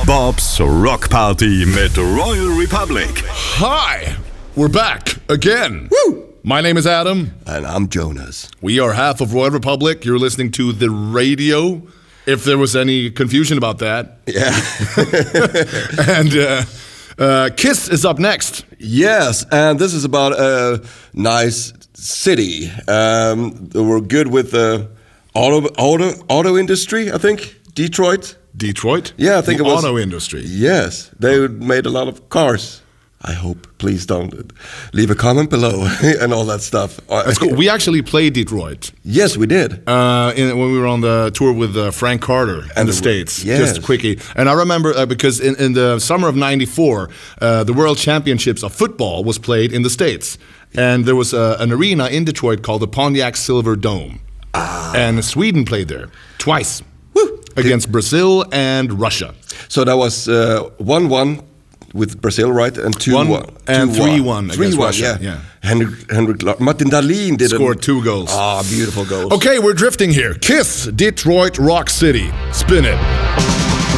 Bob's Rock Party mit Royal Republic. Hi, we're back again. Woo! My name is Adam. And I'm Jonas. We are half of Royal Republic. You're listening to the radio, if there was any confusion about that. Yeah. And Kiss is up next. Yes, and this is about a nice city. We're good with the auto industry, I think. Detroit. Yeah, I think the it was auto industry. Yes, they made a lot of cars. I hope. Please don't leave a comment below and all that stuff. That's cool. We actually played Detroit. Yes, we did. When we were on the tour with Frank Carter in the States. Yes. Just quickie. And I remember because in the summer of '94, the World Championships of football was played in the States. And there was an arena in Detroit called the Pontiac Silver Dome. And Sweden played there twice. Woo! Against Brazil and Russia. So that was 1-1 with Brazil, right? And 2-1. And 3-1 against Russia. Yeah. Henrik Martin Dahlin scored 2 goals. Beautiful goals. Okay, we're drifting here. Kiss, Detroit Rock City. Spin it.